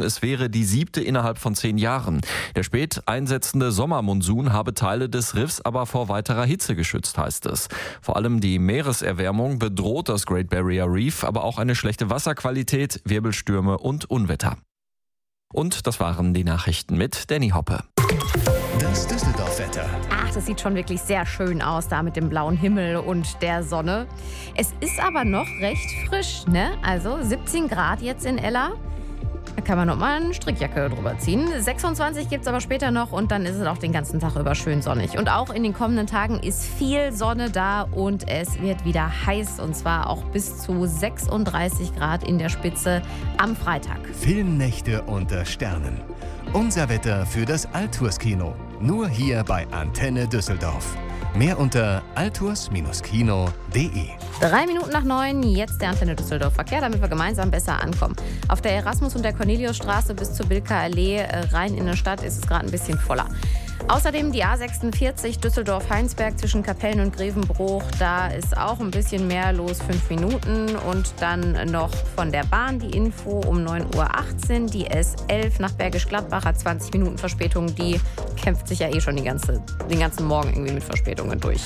Überraschung, es wäre die 7. innerhalb von 10 Jahren. Der spät einsetzende Sommermonsun habe Teile des Riffs aber vor weiterer Hitze geschützt, heißt es. Vor allem die Meereserwärmung bedroht das Great Barrier Reef, aber auch eine schlechte Wasserqualität, Wirbelstürme und Unwetter. Und das waren die Nachrichten mit Danny Hoppe. Das Düsseldorf-Wetter. Ach, das sieht schon wirklich sehr schön aus da mit dem blauen Himmel und der Sonne. Es ist aber noch recht frisch, ne? Also 17 Grad jetzt in Ella. Da kann man noch mal eine Strickjacke drüber ziehen. 26 gibt es aber später noch und dann ist es auch den ganzen Tag über schön sonnig. Und auch in den kommenden Tagen ist viel Sonne da und es wird wieder heiß. Und zwar auch bis zu 36 Grad in der Spitze am Freitag. Filmnächte unter Sternen. Unser Wetter für das Alturs-Kino. Nur hier bei Antenne Düsseldorf. Mehr unter alturs-kino.de. 3 Minuten nach 9, jetzt der Antenne Düsseldorf Verkehr, damit wir gemeinsam besser ankommen. Auf der Erasmus- und der Corneliusstraße bis zur Bilker Allee rein in der Stadt ist es gerade ein bisschen voller. Außerdem die A46 Düsseldorf-Heinsberg zwischen Kapellen und Grevenbruch. Da ist auch ein bisschen mehr los, 5 Minuten. Und dann noch von der Bahn die Info um 9.18 Uhr. Die S11 nach Bergisch Gladbach hat 20 Minuten Verspätung. Die kämpft sich ja eh schon den ganzen Morgen irgendwie mit Verspätungen durch.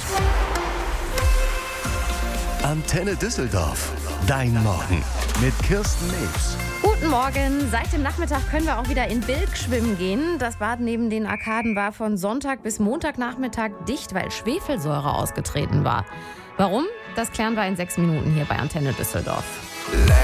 Antenne Düsseldorf. Dein Morgen mit Kirsten Neves. Guten Morgen. Seit dem Nachmittag können wir auch wieder in Bilk schwimmen gehen. Das Bad neben den Arkaden war von Sonntag bis Montagnachmittag dicht, weil Schwefelsäure ausgetreten war. Warum? Das klären wir in 6 Minuten hier bei Antenne Düsseldorf.